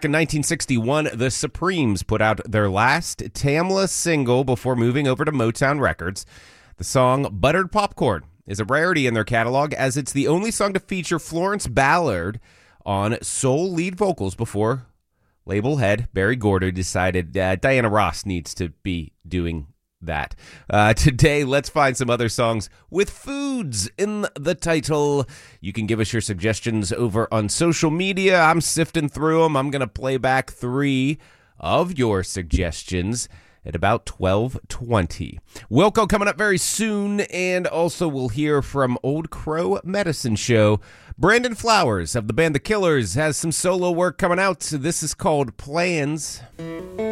In 1961, the Supremes put out their last Tamla single before moving over to Motown Records. The song Buttered Popcorn is a rarity in their catalog, as it's the only song to feature Florence Ballard on sole lead vocals before label head Barry Gordy decided Diana Ross needs to be doing that. Today, let's find some other songs with foods in the title. You can give us your suggestions over on social media. I'm sifting through them. I'm going to play back 3 of your suggestions at about 12:20. Wilco coming up very soon, and also we'll hear from Old Crow Medicine Show. Brandon Flowers of the band The Killers has some solo work coming out. This is called Plans.